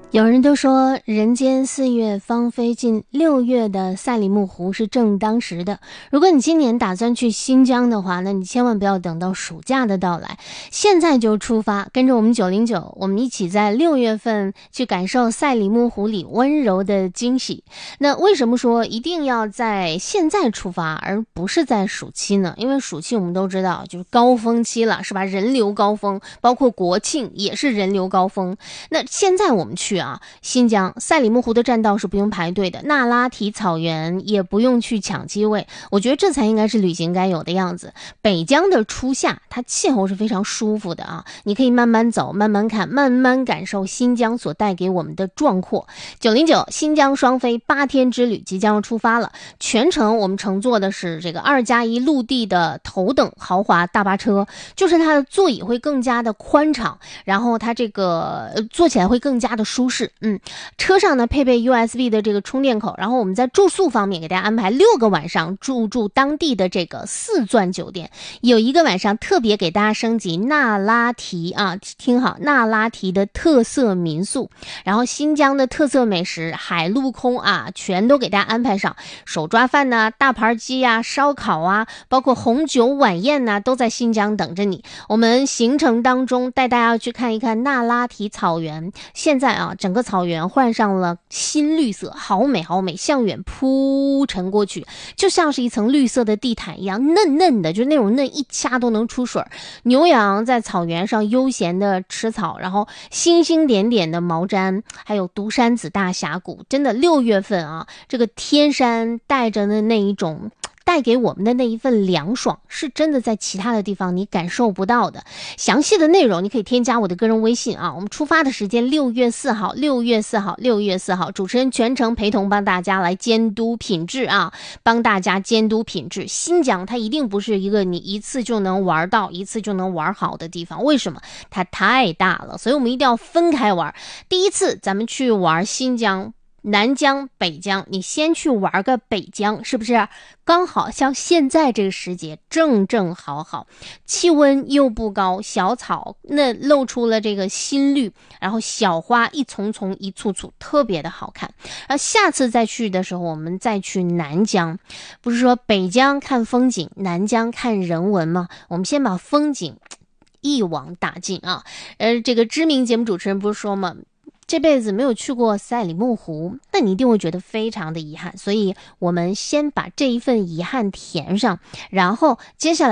有人都说人间4月芳菲尽，6月的赛里木湖是正当时的。如果你今年打算去新疆的话，那你千万不要等到暑假的到来，现在就出发，跟着我们909，我们一起在6月份去感受赛里木湖里温柔的惊喜。那为什么说一定要在现在出发，而不是在暑期呢？因为暑期我们都知道就是高峰期了，是吧？人流高峰，包括国庆也是人流高峰。那现在我们去新疆赛里木湖的栈道是不用排队的，那拉提草原也不用去抢机位，我觉得这才应该是旅行该有的样子。北疆的初夏，它气候是非常舒服的你可以慢慢走，慢慢看，慢慢感受新疆所带给我们的壮阔。909新疆双飞8天之旅即将要出发了，全程我们乘坐的是这个2+1陆地的头等豪华大巴车，就是它的座椅会更加的宽敞，然后它这个坐起来会更加的舒适。车上呢配备 USB 的这个充电口，然后我们在住宿方面给大家安排6个晚上住当地的这个4钻酒店，有1个晚上特别给大家升级那拉提听好，那拉提的特色民宿，然后新疆的特色美食海陆空全都给大家安排上，手抓饭大盘鸡烧烤包括红酒晚宴都在新疆等着你。我们行程当中带大家去看一看那拉提草原，现在整个草原换上了新绿色，好美好美，向远铺陈过去，就像是一层绿色的地毯一样，嫩嫩的，就是那种嫩一掐都能出水。牛羊在草原上悠闲的吃草，然后星星点点的毛毡，还有独山子大峡谷，真的6月份这个天山带着的那一种带给我们的那一份凉爽，是真的在其他的地方你感受不到的。详细的内容你可以添加我的个人微信我们出发的时间6月4号，6月4号，主持人全程陪同帮大家来监督品质帮大家监督品质。新疆它一定不是一个你一次就能玩到，一次就能玩好的地方，为什么？它太大了，所以我们一定要分开玩。第一次咱们去玩新疆、南疆、北疆，你先去玩个北疆，是不是刚好像现在这个时节正好，气温又不高，小草那露出了这个新绿，然后小花一丛丛一簇簇，特别的好看。下次再去的时候我们再去南疆，不是说北疆看风景，南疆看人文吗？我们先把风景一网打尽这个知名节目主持人不是说吗，这辈子没有去过赛里木湖，那你一定会觉得非常的遗憾，所以我们先把这一份遗憾填上，然后接下来